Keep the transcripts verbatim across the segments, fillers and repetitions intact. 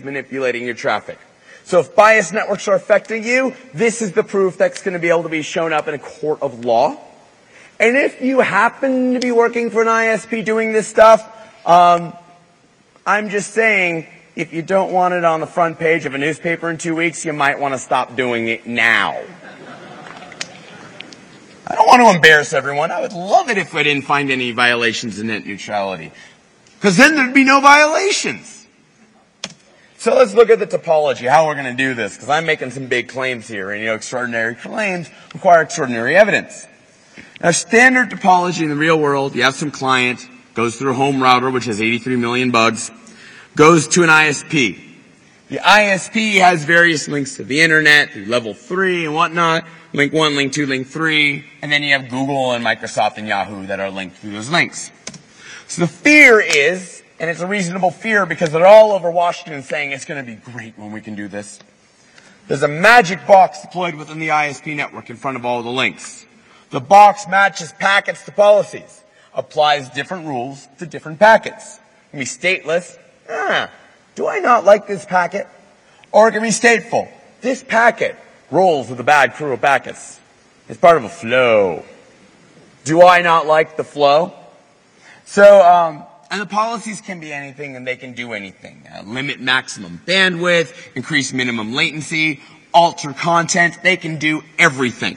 manipulating your traffic. So if biased networks are affecting you, this is the proof that's going to be able to be shown up in a court of law. And if you happen to be working for an I S P doing this stuff, um, I'm just saying, if you don't want it on the front page of a newspaper in two weeks, you might want to stop doing it now. I don't want to embarrass everyone. I would love it if I didn't find any violations in net neutrality, because then there'd be no violations. So let's look at the topology, how we're going to do this, because I'm making some big claims here, and you know, extraordinary claims require extraordinary evidence. Now, standard topology in the real world, you have some client, goes through a home router, which has eighty-three million bugs, goes to an I S P. The I S P has various links to the internet, through level three and whatnot, link one, link two, link three, and then you have Google and Microsoft and Yahoo that are linked through those links. So the fear is, and it's a reasonable fear because they're all over Washington saying it's going to be great when we can do this. There's a magic box deployed within the I S P network in front of all the links. The box matches packets to policies, applies different rules to different packets. It can be stateless. Ah, do I not like this packet? Or it can be stateful. This packet rolls with a bad crew of packets. It's part of a flow. Do I not like the flow? So, um, and the policies can be anything and they can do anything. Uh, limit maximum bandwidth, increase minimum latency, alter content. They can do everything.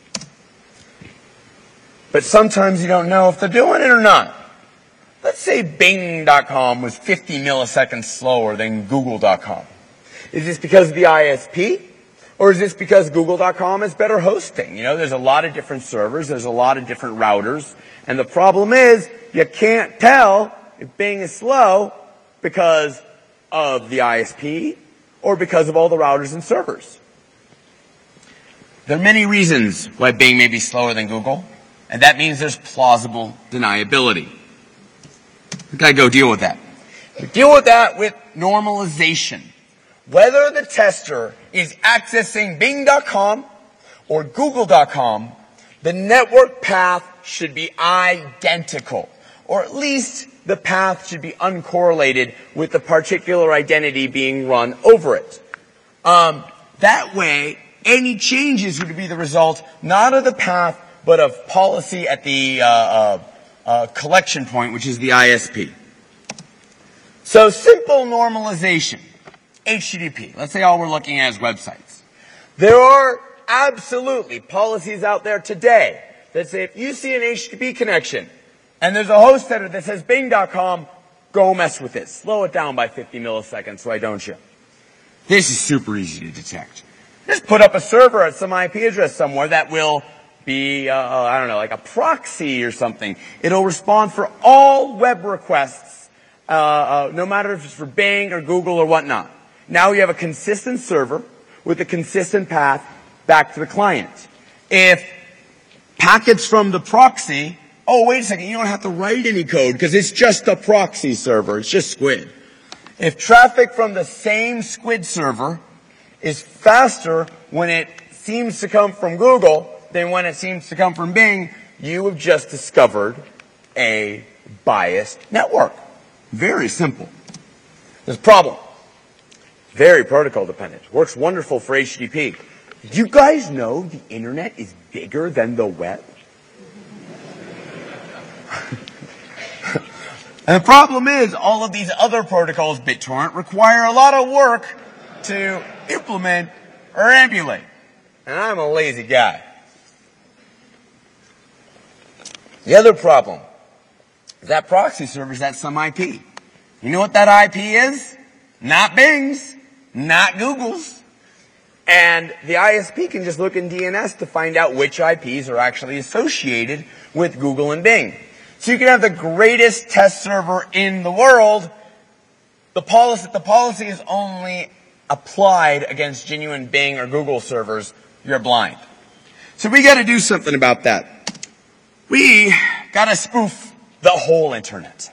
But sometimes you don't know if they're doing it or not. Let's say Bing dot com was fifty milliseconds slower than Google dot com. Is this because of the I S P? Or is this because Google dot com has better hosting? You know, there's a lot of different servers, there's a lot of different routers, and the problem is you can't tell if Bing is slow because of the I S P or because of all the routers and servers. There are many reasons why Bing may be slower than Google, and that means there's plausible deniability. We've got to go deal with that. We deal with that with normalization. Whether the tester is accessing Bing dot com or Google dot com, the network path should be identical, or at least the path should be uncorrelated with the particular identity being run over it. Um, that way, any changes would be the result not of the path, but of policy at the uh, uh, uh, collection point, which is the I S P. So simple normalization. H T T P. Let's say all we're looking at is websites. There are absolutely policies out there today that say if you see an H T T P connection and there's a host header that says Bing dot com, go mess with it. Slow it down by fifty milliseconds, why don't you? This is super easy to detect. Just put up a server at some I P address somewhere that will be, uh, I don't know, like a proxy or something. It'll respond for all web requests, uh, uh, no matter if it's for Bing or Google or whatnot. Now you have a consistent server with a consistent path back to the client. If packets from the proxy, oh, wait a second, you don't have to write any code because it's just a proxy server. It's just Squid. If traffic from the same Squid server is faster when it seems to come from Google than when it seems to come from Bing, you have just discovered a biased network. Very simple. There's a problem. Very protocol dependent. Works wonderful for H T T P. Did you guys know the internet is bigger than the web? And the problem is all of these other protocols, BitTorrent, require a lot of work to implement or emulate. And I'm a lazy guy. The other problem is that proxy server is at some I P. You know what that I P is? Not Bing's. Not Google's. And the I S P can just look in D N S to find out which I Ps are actually associated with Google and Bing. So you can have the greatest test server in the world. The policy, the policy is only applied against genuine Bing or Google servers. You're blind. So we got to do something about that. We got to spoof the whole internet.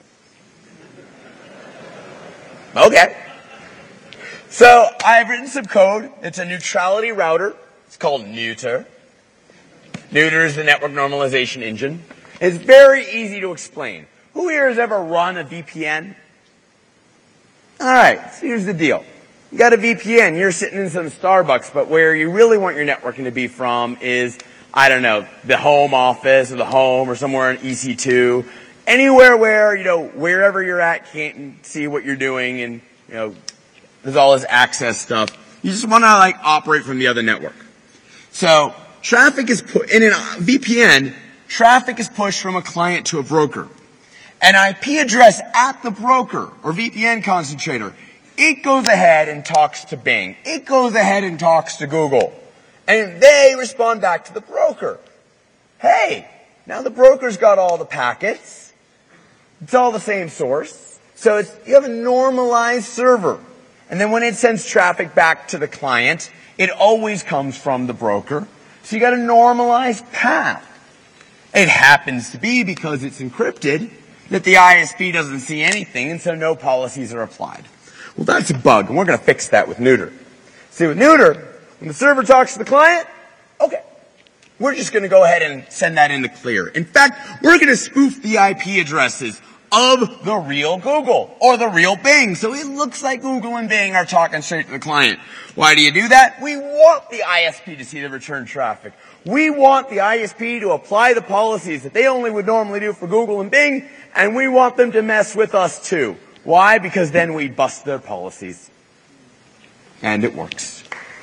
Okay. So I've written some code. It's a neutrality router. It's called Neuter. Neuter is the network normalization engine. It's very easy to explain. Who here has ever run a V P N? All right, so here's the deal. You got a V P N. You're sitting in some Starbucks, but where you really want your networking to be from is, I don't know, the home office or the home or somewhere in E C two. Anywhere where, you know, wherever you're at can't see what you're doing and, you know, there's all this access stuff. You just want to, like, operate from the other network. So, traffic is put, in a V P N, traffic is pushed from a client to a broker. An I P address at the broker or V P N concentrator, it goes ahead and talks to Bing. It goes ahead and talks to Google. And they respond back to the broker. Hey, now the broker's got all the packets. It's all the same source. So it's, you have a normalized server. And then when it sends traffic back to the client, it always comes from the broker. So you got a normalized path. It happens to be, because it's encrypted, that the I S P doesn't see anything, and so no policies are applied. Well, that's a bug, and we're going to fix that with Neuter. See, with Neuter, when the server talks to the client, okay, we're just going to go ahead and send that into clear. In fact, we're going to spoof the I P addresses of the real Google or the real Bing. So it looks like Google and Bing are talking straight to the client. Why do you do that? We want the I S P to see the return traffic. We want the I S P to apply the policies that they only would normally do for Google and Bing, and we want them to mess with us too. Why? Because then we bust their policies. And it works.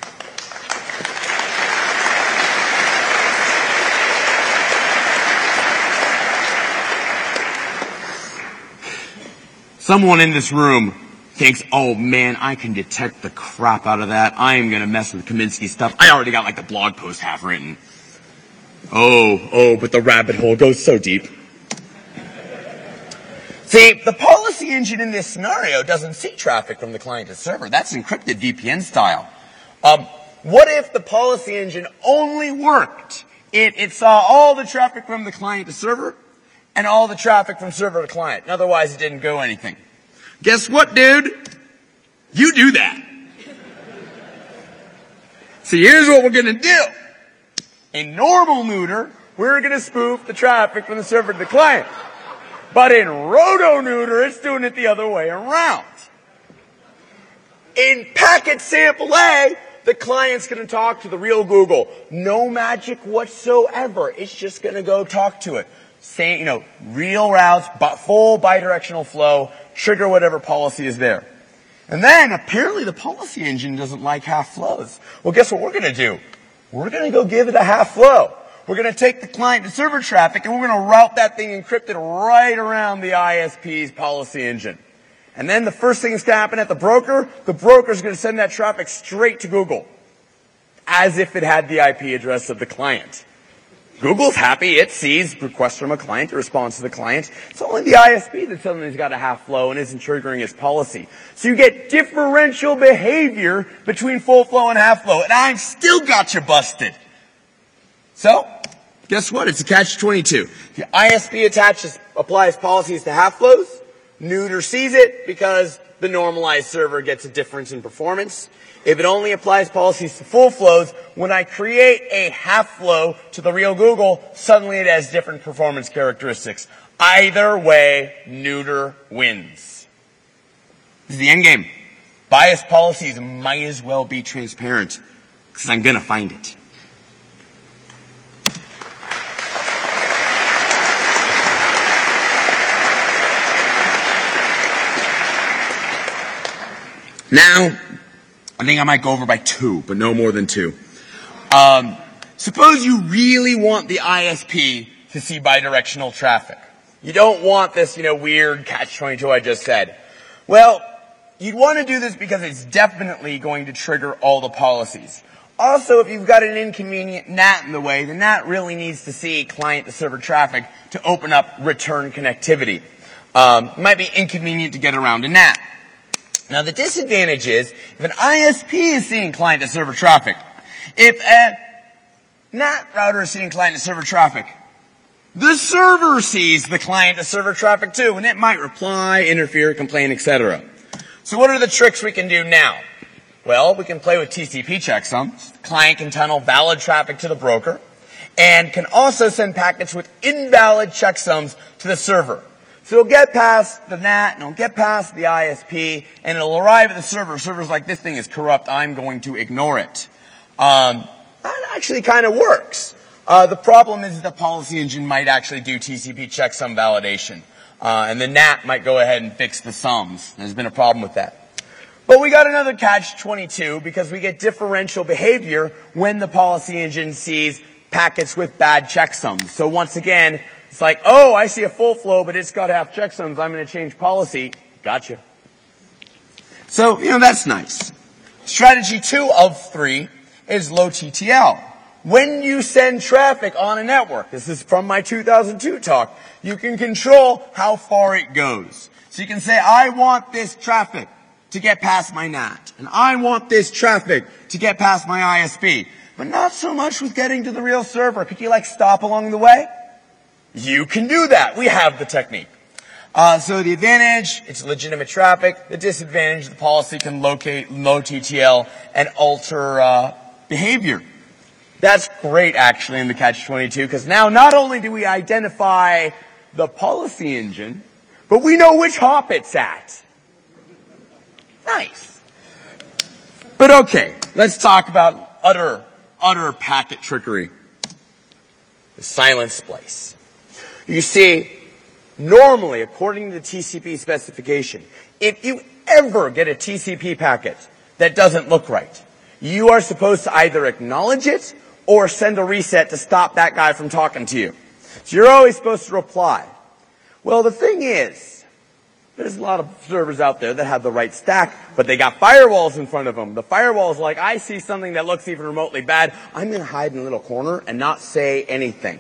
Someone in this room thinks, oh man, I can detect the crap out of that. I am going to mess with Kaminsky stuff. I already got like the blog post half written. Oh, oh, but the rabbit hole goes so deep. See, the policy engine in this scenario doesn't see traffic from the client to server. That's encrypted V P N style. Um, what if the policy engine only worked? It, it saw all the traffic from the client to server and all the traffic from server to client. Otherwise, it didn't go anything. Guess what, dude? You do that. So here's what we're going to do. In normal Neuter, we're going to spoof the traffic from the server to the client. But in Roto-Neuter, it's doing it the other way around. In Packet Sample A, the client's going to talk to the real Google. No magic whatsoever. It's just going to go talk to it. Same, you know, real routes, but full bidirectional flow, trigger whatever policy is there. And then, apparently, the policy engine doesn't like half flows. Well, guess what we're going to do? We're going to go give it a half flow. We're going to take the client to server traffic, and we're going to route that thing encrypted right around the I S P's policy engine. And then the first thing that's going to happen at the broker, the broker's going to send that traffic straight to Google, as if it had the I P address of the client. Google's happy. It sees requests from a client. It responds to the client. It's only the I S P that suddenly has got a half flow and isn't triggering its policy. So you get differential behavior between full flow and half flow. And I've still got you busted. So, guess what? It's a catch twenty-two. The I S P attaches, applies policies to half flows. Neuter sees it because the normalized server gets a difference in performance. If it only applies policies to full flows, when I create a half flow to the real Google, suddenly it has different performance characteristics. Either way, Neuter wins. This is the end game. Bias policies might as well be transparent, because I'm going to find it. Now, I think I might go over by two, but no more than two. Um, suppose you really want the I S P to see bidirectional traffic. You don't want this, you know, weird catch twenty-two I just said. Well, you'd want to do this because it's definitely going to trigger all the policies. Also, if you've got an inconvenient N A T in the way, the N A T really needs to see client-to-server traffic to open up return connectivity. Um, it might be inconvenient to get around a N A T. Now, the disadvantage is, if an I S P is seeing client-to-server traffic, if a N A T router is seeing client-to-server traffic, the server sees the client-to-server traffic too, and it might reply, interfere, complain, et cetera. So what are the tricks we can do now? Well, we can play with T C P checksums. The client can tunnel valid traffic to the broker, and can also send packets with invalid checksums to the server. So it'll get past the N A T, and it'll get past the I S P, and it'll arrive at the server. Server's like, this thing is corrupt, I'm going to ignore it. Um, that actually kind of works. Uh, the problem is the policy engine might actually do T C P checksum validation. Uh, and the N A T might go ahead and fix the sums. There's been a problem with that. But we got another catch twenty-two because we get differential behavior when the policy engine sees packets with bad checksums. So once again, it's like, oh, I see a full flow, but it's got half checksums. I'm going to change policy. Gotcha. So, you know, that's nice. Strategy two of three is low T T L. When you send traffic on a network, this is from my two thousand two talk, you can control how far it goes. So you can say, I want this traffic to get past my N A T, and I want this traffic to get past my I S P, but not so much with getting to the real server. Could you like stop along the way? You can do that. We have the technique. Uh, so the advantage, it's legitimate traffic. The disadvantage, the policy can locate low T T L and alter uh, behavior. That's great, actually, in the catch twenty-two, because now not only do we identify the policy engine, but we know which hop it's at. Nice. But okay, let's talk about utter, utter packet trickery. The silent splice. You see, normally, according to the T C P specification, if you ever get a T C P packet that doesn't look right, you are supposed to either acknowledge it or send a reset to stop that guy from talking to you. So you're always supposed to reply. Well, the thing is, there's a lot of servers out there that have the right stack, but they got firewalls in front of them. The firewall's like, I see something that looks even remotely bad, I'm going to hide in a little corner and not say anything.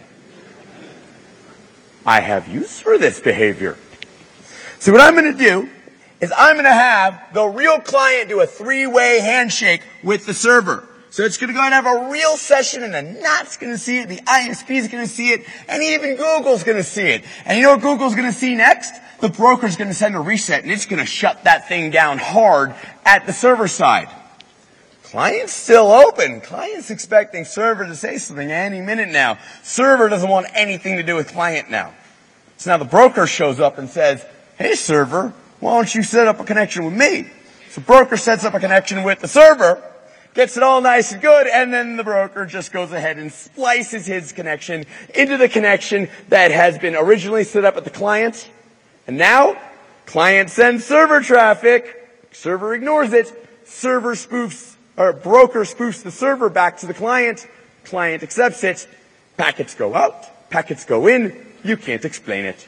I have use for this behavior. So what I'm going to do is I'm going to have the real client do a three-way handshake with the server. So it's going to go and have a real session, and the N A T's going to see it, the I S P's going to see it, and even Google's going to see it. And you know what Google's going to see next? The broker's going to send a reset, and it's going to shut that thing down hard at the server side. Client's still open. Client's expecting server to say something any minute now. Server doesn't want anything to do with client now. So now the broker shows up and says, hey server, why don't you set up a connection with me? So broker sets up a connection with the server, gets it all nice and good, and then the broker just goes ahead and splices his connection into the connection that has been originally set up at the client. And now, client sends server traffic, server ignores it, server spoofs, or broker spoofs the server back to the client, client accepts it, packets go out, packets go in, you can't explain it.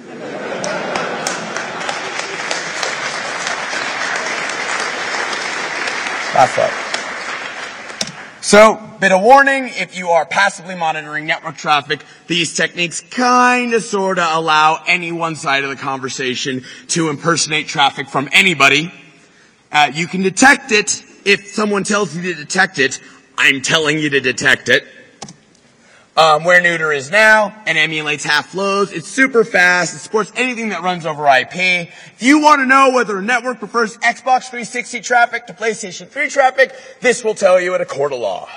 That's right. So, bit of warning, if you are passively monitoring network traffic, these techniques kind of sort of allow any one side of the conversation to impersonate traffic from anybody. Uh, you can detect it if someone tells you to detect it. I'm telling you to detect it. Um, where neuter is now and emulates half flows. It's super fast. It supports anything that runs over I P. If you want to know whether a network prefers Xbox three sixty traffic to PlayStation three traffic, this will tell you at a court of law.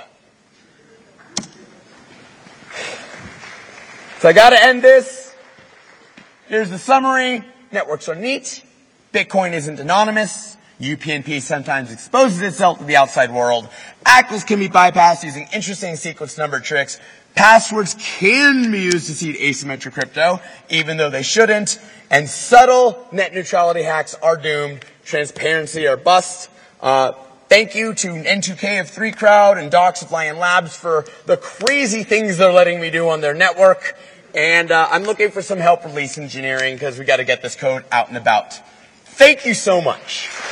So I got to end this. Here's the summary. Networks are neat. Bitcoin isn't anonymous. U P n P sometimes exposes itself to the outside world. A C Ls can be bypassed using interesting sequence number tricks. Passwords can be used to seed asymmetric crypto, even though they shouldn't. And subtle net neutrality hacks are doomed. Transparency or bust. Uh, thank you to N two K of three Crowd and Docs of Lion Labs for the crazy things they're letting me do on their network. And uh, I'm looking for some help release engineering because we got to get this code out and about. Thank you so much.